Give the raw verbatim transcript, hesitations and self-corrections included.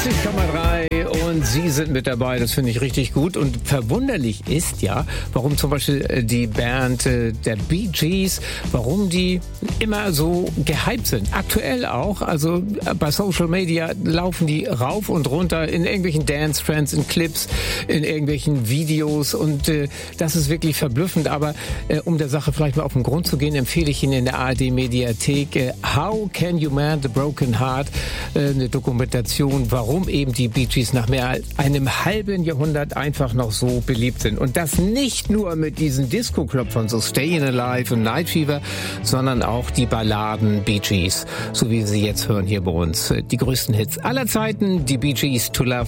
neunundneunzig Komma drei und Sie sind mit dabei, das finde ich richtig gut. Und verwunderlich ist ja, warum zum Beispiel die Band der Bee Gees, warum die immer so gehypt sind. Aktuell auch, also bei Social Media laufen die rauf und runter in irgendwelchen Dance-Trends, in Clips, in irgendwelchen Videos und äh, das ist wirklich verblüffend. Aber äh, um der Sache vielleicht mal auf den Grund zu gehen, empfehle ich Ihnen in der A R D-Mediathek äh, How Can You Mend the Broken Heart, äh, eine Dokumentation, warum eben die Bee Gees nach mehr als einem halben Jahrhundert einfach noch so beliebt sind. Und das nicht nur mit diesen Disco-Klopfern, so Stayin' Alive und Night Fever, sondern auch die Balladen Bee Gees, so wie Sie jetzt hören hier bei uns. Die größten Hits aller Zeiten, die Bee Gees, To Love